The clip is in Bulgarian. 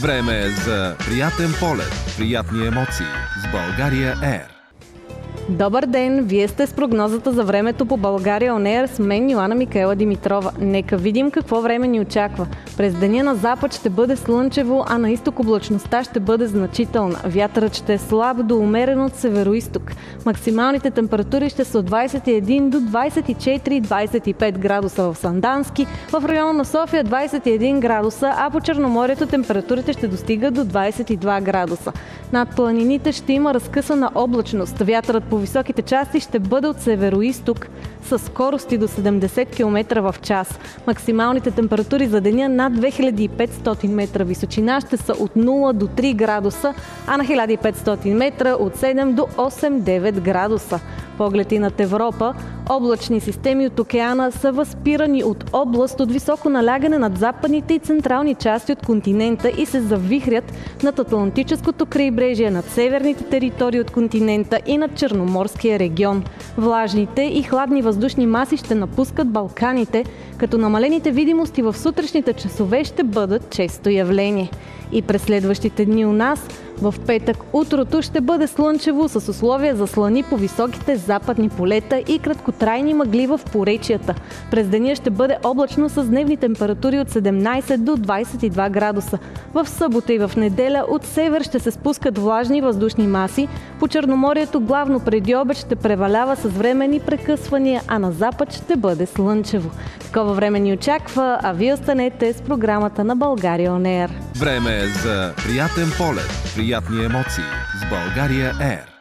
Време е за приятен полет, приятни емоции с България Air. Добър ден! Вие сте с прогнозата за времето по България On Air с мен Йоана Микаела Димитрова. Нека видим какво време ни очаква. През деня на запад ще бъде слънчево, а на изток облачността ще бъде значителна. Вятърът ще е слаб до умерен от североизток. Максималните температури ще са от 21 до 24-25 градуса в Сандански, в района на София 21 градуса, а по Черноморието температурите ще достигат до 22 градуса. Над планините ще има разкъсана облачност. Вятърът по високите части ще бъде от североизток с скорости до 70 км в час. Максималните температури за деня над 2500 метра височина ще са от 0 до 3 градуса, а на 1500 метра от 7 до 8-9 градуса. Погледи над Европа, облачни системи от океана са възпирани от област от високо налягане над западните и централни части от континента и се завихрят над Атлантическото крайбрежие, над северните територии от континента и над Черноморския регион. Влажните и хладни въздушни маси ще напускат Балканите, като намалените видимости в сутрешните часове ще бъдат често явление. И през следващите дни у нас, в петък, утрото ще бъде слънчево с условия за слани по високите западни полета и краткотрайни мъгли в поречията. През деня ще бъде облачно с дневни температури от 17 до 22 градуса. В събота и в неделя от север ще се спускат влажни въздушни маси. По Черноморието главно преди обед ще превалява с временни прекъсвания, а на запад ще бъде слънчево. Такова време ни очаква, а вие останете с програмата на България On Air. Време е за приятен полет, приятни емоции с България Air.